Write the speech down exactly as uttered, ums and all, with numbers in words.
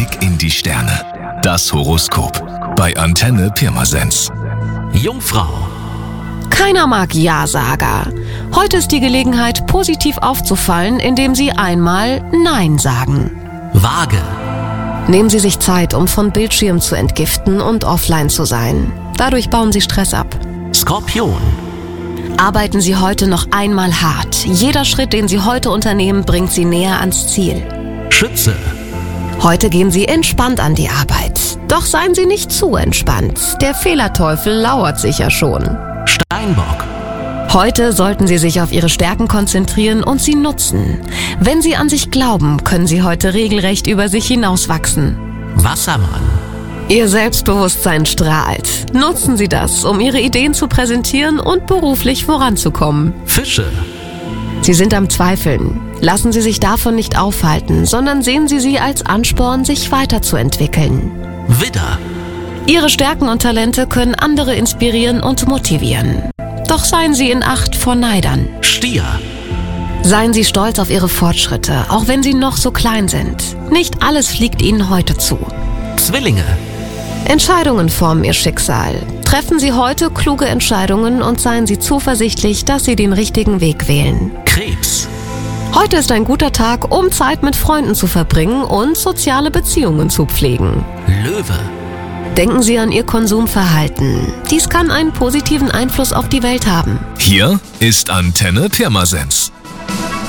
Blick in die Sterne. Das Horoskop bei Antenne Pirmasens. Jungfrau. Keiner mag Ja-Sager. Heute ist die Gelegenheit, positiv aufzufallen, indem Sie einmal Nein sagen. Waage. Nehmen Sie sich Zeit, um von Bildschirm zu entgiften und offline zu sein. Dadurch bauen Sie Stress ab. Skorpion. Arbeiten Sie heute noch einmal hart. Jeder Schritt, den Sie heute unternehmen, bringt Sie näher ans Ziel. Schütze. Heute gehen Sie entspannt an die Arbeit. Doch seien Sie nicht zu entspannt. Der Fehlerteufel lauert sicher schon. Steinbock. Heute sollten Sie sich auf Ihre Stärken konzentrieren und sie nutzen. Wenn Sie an sich glauben, können Sie heute regelrecht über sich hinauswachsen. Wassermann. Ihr Selbstbewusstsein strahlt. Nutzen Sie das, um Ihre Ideen zu präsentieren und beruflich voranzukommen. Fische. Sie sind am Zweifeln. Lassen Sie sich davon nicht aufhalten, sondern sehen Sie sie als Ansporn, sich weiterzuentwickeln. Widder. Ihre Stärken und Talente können andere inspirieren und motivieren. Doch seien Sie in Acht vor Neidern. Stier. Seien Sie stolz auf Ihre Fortschritte, auch wenn sie noch so klein sind. Nicht alles fliegt Ihnen heute zu. Zwillinge. Entscheidungen formen Ihr Schicksal. Treffen Sie heute kluge Entscheidungen und seien Sie zuversichtlich, dass Sie den richtigen Weg wählen. Krebs. Heute ist ein guter Tag, um Zeit mit Freunden zu verbringen und soziale Beziehungen zu pflegen. Löwe. Denken Sie an Ihr Konsumverhalten. Dies kann einen positiven Einfluss auf die Welt haben. Hier ist Antenne Pirmasens.